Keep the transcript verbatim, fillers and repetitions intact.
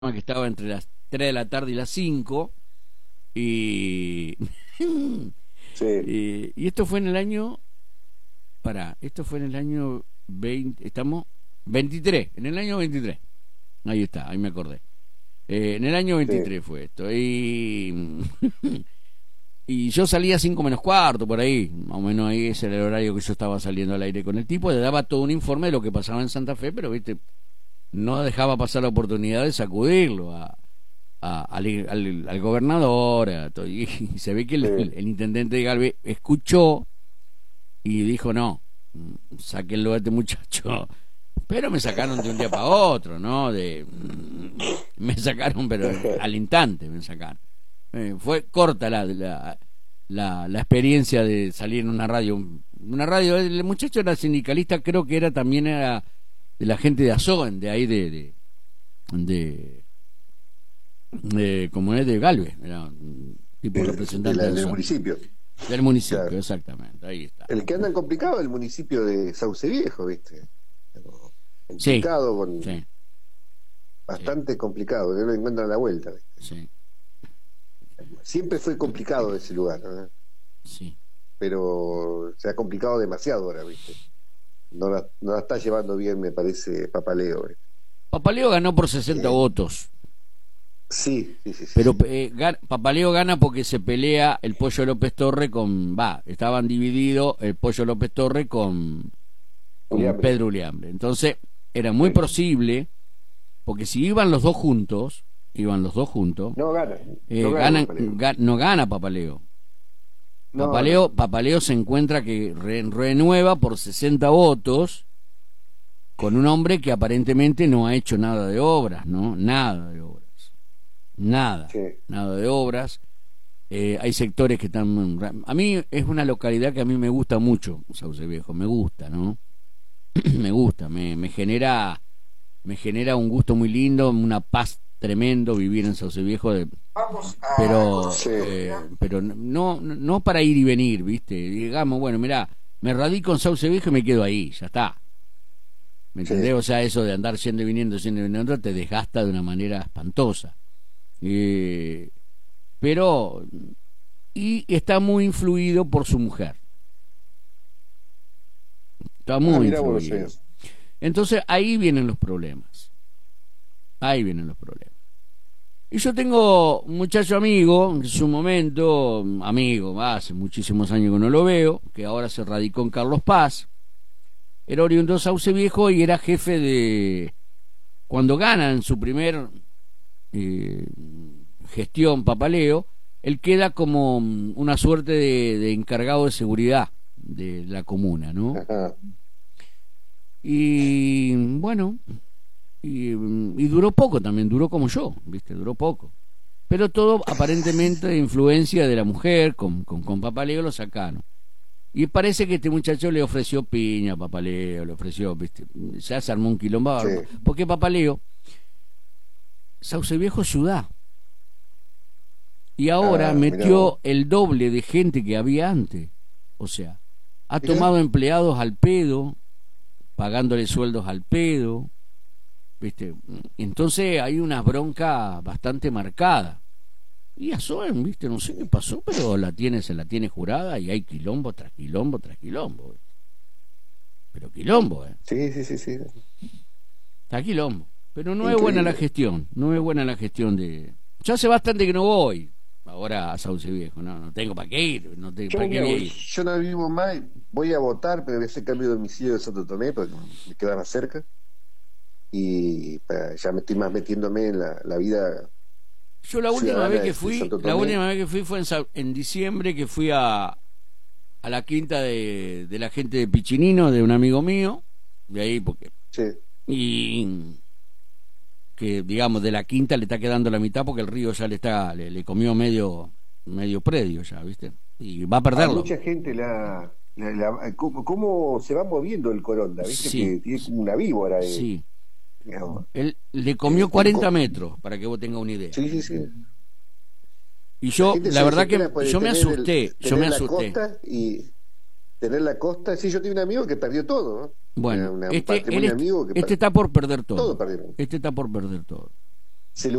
que estaba entre las tres de la tarde y las cinco y, Sí, y y esto fue en el año, pará, esto fue en el año veinte, estamos veintitrés, en el año veintitrés, ahí está, ahí me acordé. Eh, en el año sí. veintitrés fue esto y y yo salía cinco menos cuarto por ahí, más o menos ahí ese era el horario que yo estaba saliendo al aire con el tipo, le daba todo un informe de lo que pasaba en Santa Fe, pero viste, no dejaba pasar la oportunidad de sacudirlo a, a- al, al- al gobernador, a todo, y, y se ve que el, Sí. el- el intendente de Galvez escuchó y dijo no, mm, sáquenlo a este muchacho. Pero me sacaron de un día para otro, ¿no? De, mm, me sacaron, pero al instante me sacaron. Eh, fue corta la, la, la, la experiencia de salir en una radio. Una radio, el muchacho era sindicalista, creo que era también era de la gente de Azoen, de ahí de, de, de, de como es de Galvez, era un tipo Del, de representante la- de del Azoen, municipio. del municipio, Claro. exactamente, ahí está. El que anda complicado es el municipio de Sauce Viejo, ¿viste? Pero Sí, complicado, con sí, sí, bastante complicado, que no le encuentran la vuelta, ¿viste? sí, Siempre fue complicado ese lugar, ¿no? sí. Pero se ha complicado demasiado ahora, ¿viste? No la, no la está llevando bien, me parece, Papaleo, ¿viste? Papaleo ganó por sesenta Eh, votos. sí, sí, sí, sí, Pero sí. eh, gan- Papaleo gana porque se pelea el Pollo López Torre con... Va, estaban divididos el Pollo López Torre con, con Uliambre, Pedro Uliambre. Entonces era muy sí. posible, porque si iban los dos juntos, iban los dos juntos, No gana, no eh, gana ganan, Papaleo. ga- no gana Papaleo. No, no, Papaleo, no. Papaleo se encuentra que re- renueva por sesenta votos con un hombre que aparentemente no ha hecho nada de obras, ¿no? Nada de obras. Nada, Sí. nada de obras. Eh, hay sectores que están... A mí es una localidad que a mí me gusta mucho, Sauce Viejo, me gusta, ¿no? Me gusta, me, me genera me genera un gusto muy lindo, una paz tremendo vivir en Sauce Viejo, de, pero Sí. eh, pero no no para ir y venir, ¿viste? Digamos, bueno, mirá, me radico en Sauce Viejo y me quedo ahí, ya está. ¿Me entendés? Sí. O sea, eso de andar yendo y viniendo, yendo y viniendo, te desgasta de una manera espantosa. Eh, pero y está muy influido por su mujer, está Ah, muy mirá vos, sí. influido. Entonces ahí vienen los problemas, ahí vienen los problemas. Y yo tengo un muchacho amigo, en su momento, amigo, hace muchísimos años que no lo veo, que ahora se radicó en Carlos Paz, era oriundo de Sauce Viejo y era jefe de... Cuando ganan su primer eh, gestión Papaleo, él queda como una suerte de, de encargado de seguridad de la comuna, ¿no? Ajá. Y bueno, y, y duró poco también, duró como yo, ¿viste? Duró poco. Pero todo aparentemente de influencia de la mujer, con, con, con Papaleo lo sacaron. Y parece que este muchacho le ofreció piña a Papaleo, le ofreció, ¿viste? Ya se armó un quilombo, Sí. porque Papaleo, Sauce Viejo es ciudad. Y ahora Ah, mirá vos. metió el doble de gente que había antes. O sea, ha Mirá. tomado empleados al pedo, pagándole sueldos al pedo, ¿viste? Entonces hay una bronca bastante marcada. Y a Soen, ¿viste? No sé qué pasó, pero la tiene, se la tiene jurada y hay quilombo tras quilombo tras quilombo, ¿viste? Pero quilombo, ¿eh? Sí, sí, sí, sí. Está quilombo. Pero no es buena la Increíble. gestión, no es buena la gestión de... Yo hace bastante que no voy ahora a Sauce Viejo, no, no tengo para qué ir, no tengo Yo, para qué mira, voy a voy- ir. yo no vivo más, voy a votar, pero voy a hacer cambio de domicilio de Santo Tomé porque me queda más cerca. Y para- ya me estoy más metiéndome en la, la vida Yo la última ciudadana vez de, que de fui, Santo la Tomé. última vez que fui fue en, Sa- en diciembre, que fui a, a la quinta de, de la gente de Pichinino, de un amigo mío, de ahí porque... Sí. Y que digamos de la quinta le está quedando la mitad porque el río ya le está, le, le comió medio, medio predio ya, ¿viste? Y va a A perderlo. mucha gente la, la- la- cómo, cómo se va moviendo el Coronda, ¿viste? Sí, Que tiene como una víbora. De, sí. digamos, Él le eh, comió tiene cuarenta co- metros, para que vos tengas una idea. sí, sí, sí. Y La yo, gente la se verdad que desespera por yo me tener, asusté, el, yo me tener la asusté. costa y tener la costa. Sí, yo tengo un amigo que perdió todo, ¿no? Una- Bueno, una- un este, él patrimonio est- amigo que este per- está por perder todo todo. perdieron. Este está por perder todo.